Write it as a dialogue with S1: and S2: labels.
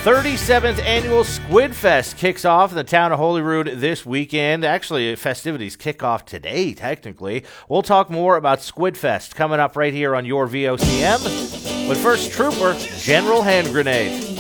S1: 37th annual Squid Fest kicks off in the town of Holyrood this weekend. Actually, festivities kick off today, technically. We'll talk more about Squid Fest coming up right here on your VOCM. But first, Trooper, General Hand Grenade.